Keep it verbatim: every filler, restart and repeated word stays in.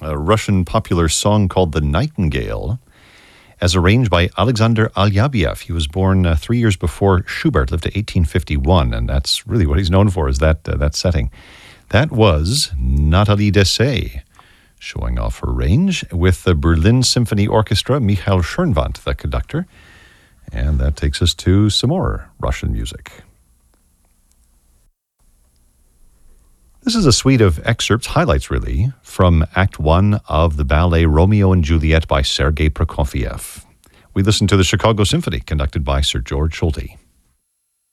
a Russian popular song called The Nightingale, as arranged by Alexander Alyabiev. He was born uh, three years before Schubert, lived to eighteen fifty-one, and that's really what he's known for, is that uh, that setting. That was Nathalie Dessay, showing off her range, with the Berlin Symphony Orchestra, Michael Schönwandt, the conductor. And that takes us to some more Russian music. This is a suite of excerpts, highlights really, from Act One of the ballet Romeo and Juliet by Sergei Prokofiev. We listen to the Chicago Symphony, conducted by Sir George Solti.